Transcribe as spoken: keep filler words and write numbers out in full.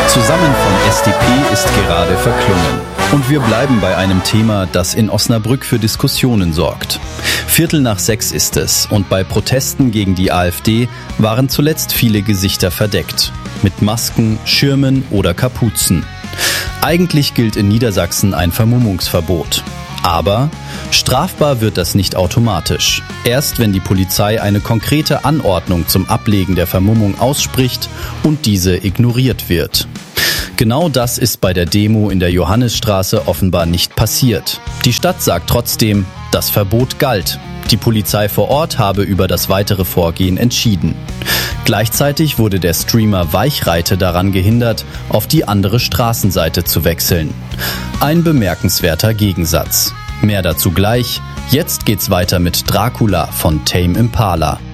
Zusammen von S D P ist gerade verklungen. Und wir bleiben bei einem Thema, das in Osnabrück für Diskussionen sorgt. Viertel nach sechs ist es und bei Protesten gegen die AfD waren zuletzt viele Gesichter verdeckt. Mit Masken, Schirmen oder Kapuzen. Eigentlich gilt in Niedersachsen ein Vermummungsverbot. Aber strafbar wird das nicht automatisch. Erst wenn die Polizei eine konkrete Anordnung zum Ablegen der Vermummung ausspricht und diese ignoriert wird. Genau das ist bei der Demo in der Johannisstraße offenbar nicht passiert. Die Stadt sagt trotzdem, das Verbot galt. Die Polizei vor Ort habe über das weitere Vorgehen entschieden. Gleichzeitig wurde der Streamer Weichreite daran gehindert, auf die andere Straßenseite zu wechseln. Ein bemerkenswerter Gegensatz. Mehr dazu gleich. Jetzt geht's weiter mit Dracula von Tame Impala.